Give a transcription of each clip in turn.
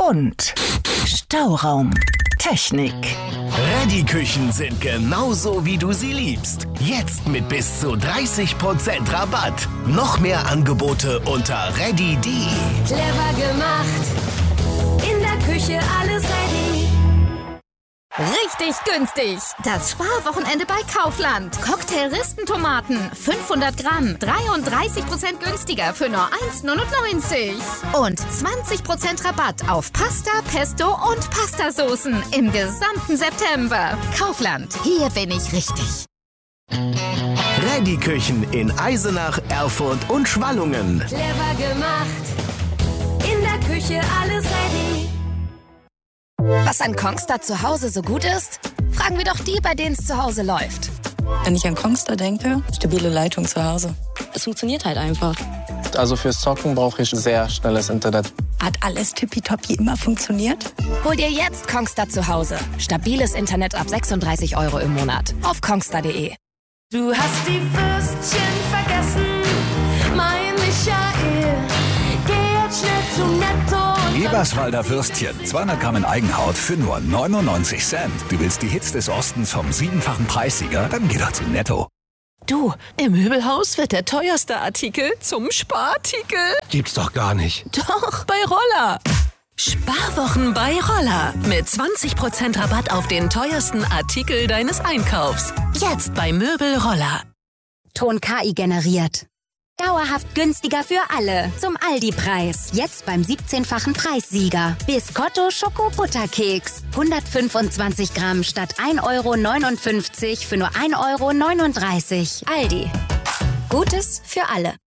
und Stauraum. Technik. Ready-Küchen sind genauso, wie du sie liebst. Jetzt mit bis zu 30% Rabatt. Noch mehr Angebote unter ready.de. Clever gemacht. In der Küche alles ready. Richtig günstig. Das Sparwochenende bei Kaufland. Cocktail-Ristentomaten, 500 Gramm, 33% günstiger für nur 1,99. Und 20% Rabatt auf Pasta, Pesto und Pastasoßen im gesamten September. Kaufland, hier bin ich richtig. Ready-Küchen in Eisenach, Erfurt und Schwallungen. Clever gemacht. In der Küche alles ready. Was an Kongstar zu Hause so gut ist? Fragen wir doch die, bei denen es zu Hause läuft. Wenn ich an Kongstar denke, stabile Leitung zu Hause. Es funktioniert halt einfach. Also fürs Zocken brauche ich sehr schnelles Internet. Hat alles tippitoppi immer funktioniert? Hol dir jetzt Kongstar zu Hause. Stabiles Internet ab 36 € im Monat. Auf kongstar.de. Du hast die Würstchen vergessen, mein Michael. Geh jetzt schnell zu Netto. Eberswalder Würstchen, 200 Gramm in Eigenhaut für nur 99 Cent. Du willst die Hits des Ostens vom 7-fachen Preissieger? Dann geh doch zu Netto. Du, im Möbelhaus wird der teuerste Artikel zum Sparartikel. Gibt's doch gar nicht. Doch, bei Roller. Sparwochen bei Roller. Mit 20% Rabatt auf den teuersten Artikel deines Einkaufs. Jetzt bei Möbel Roller. Ton KI generiert. Dauerhaft günstiger für alle. Zum Aldi-Preis. Jetzt beim 17-fachen Preissieger. Biscotto Schoko-Butterkeks. 125 Gramm statt 1,59 € für nur 1,39 €. Aldi. Gutes für alle.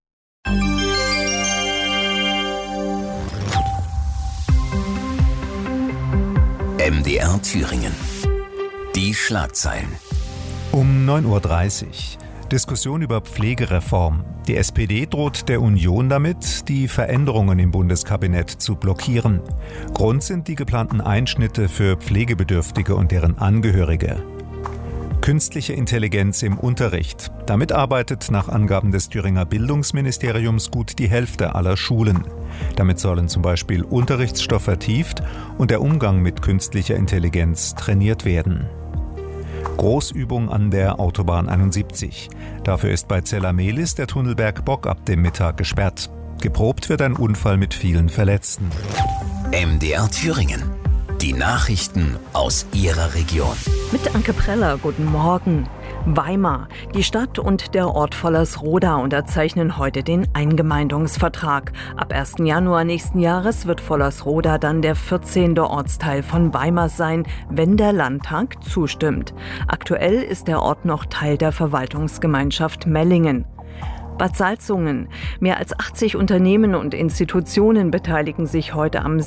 MDR Thüringen. Die Schlagzeilen. Um 9:30 Uhr. Diskussion über Pflegereform. Die SPD droht der Union damit, die Veränderungen im Bundeskabinett zu blockieren. Grund sind die geplanten Einschnitte für Pflegebedürftige und deren Angehörige. Künstliche Intelligenz im Unterricht. Damit arbeitet nach Angaben des Thüringer Bildungsministeriums gut die Hälfte aller Schulen. Damit sollen zum Beispiel Unterrichtsstoff vertieft und der Umgang mit künstlicher Intelligenz trainiert werden. Großübung an der Autobahn 71. Dafür ist bei Zellamelis der Tunnelberg Bock ab dem Mittag gesperrt. Geprobt wird ein Unfall mit vielen Verletzten. MDR Thüringen. Die Nachrichten aus Ihrer Region. Mit Anke Preller, guten Morgen. Weimar. Die Stadt und der Ort Vollersroda unterzeichnen heute den Eingemeindungsvertrag. Ab 1. Januar nächsten Jahres wird Vollersroda dann der 14. Ortsteil von Weimar sein, wenn der Landtag zustimmt. Aktuell ist der Ort noch Teil der Verwaltungsgemeinschaft Mellingen. Bad Salzungen. Mehr als 80 Unternehmen und Institutionen beteiligen sich heute am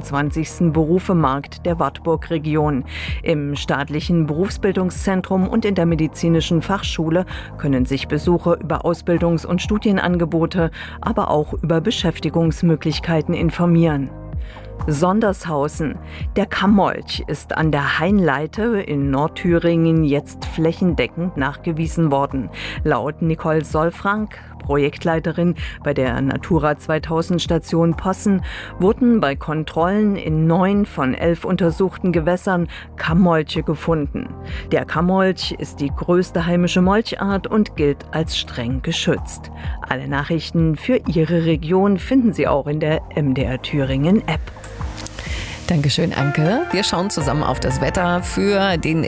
26. Berufemarkt der Wartburg-Region. Im staatlichen Berufsbildungszentrum und in der medizinischen Fachschule können sich Besucher über Ausbildungs- und Studienangebote, aber auch über Beschäftigungsmöglichkeiten informieren. Sondershausen. Der Kammmolch ist an der Hainleite in Nordthüringen jetzt flächendeckend nachgewiesen worden. Laut Nicole Solfrank, Projektleiterin bei der Natura 2000 Station Possen, wurden bei Kontrollen in 9 von 11 untersuchten Gewässern Kammmolche gefunden. Der Kammmolch ist die größte heimische Molchart und gilt als streng geschützt. Alle Nachrichten für Ihre Region finden Sie auch in der MDR Thüringen App. Dankeschön, Anke. Wir schauen zusammen auf das Wetter für den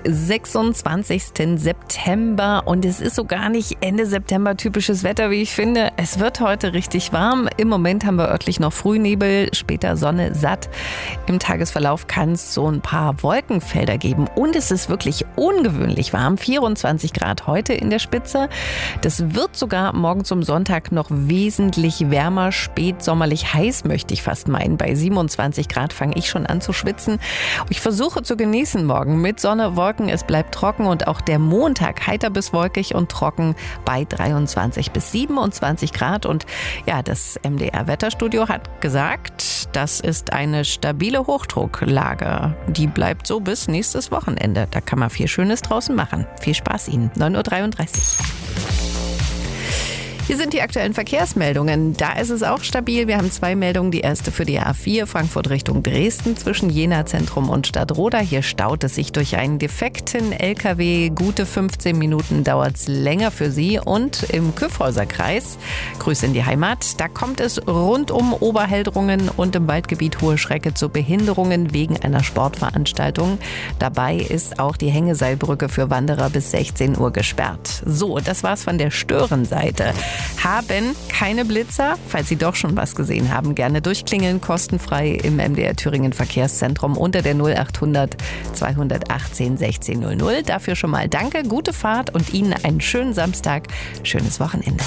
26. September. Und es ist so gar nicht Ende September typisches Wetter, wie ich finde. Es wird heute richtig warm. Im Moment haben wir örtlich noch Frühnebel, später Sonne satt. Im Tagesverlauf kann es so ein paar Wolkenfelder geben. Und es ist wirklich ungewöhnlich warm. 24 Grad heute in der Spitze. Das wird sogar morgen zum Sonntag noch wesentlich wärmer. Spätsommerlich heiß, möchte ich fast meinen. Bei 27 Grad fange ich schon an zu schwitzen. Ich versuche zu genießen morgen mit Sonne, Wolken. Es bleibt trocken und auch der Montag heiter bis wolkig und trocken bei 23 bis 27 Grad. Und ja, das MDR-Wetterstudio hat gesagt, das ist eine stabile Hochdrucklage. Die bleibt so bis nächstes Wochenende. Da kann man viel Schönes draußen machen. Viel Spaß Ihnen. 9:33 Uhr. Hier sind die aktuellen Verkehrsmeldungen. Da ist es auch stabil. Wir haben 2 Meldungen. Die erste für die A4 Frankfurt Richtung Dresden zwischen Jena Zentrum und Stadtroda. Hier staut es sich durch einen defekten LKW. Gute 15 Minuten dauert es länger für Sie. Und im Kyffhäuser Kreis, Grüße in die Heimat, da kommt es rund um Oberheldrungen und im Waldgebiet Hohe Schrecke zu Behinderungen wegen einer Sportveranstaltung. Dabei ist auch die Hängeseilbrücke für Wanderer bis 16 Uhr gesperrt. So, das war's von der Störenseite. Haben keine Blitzer? Falls Sie doch schon was gesehen haben, gerne durchklingeln, kostenfrei im MDR Thüringen Verkehrszentrum unter der 0800 218 1600. Dafür schon mal danke, gute Fahrt und Ihnen einen schönen Samstag, schönes Wochenende.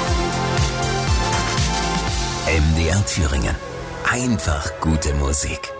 MDR Thüringen. Einfach gute Musik.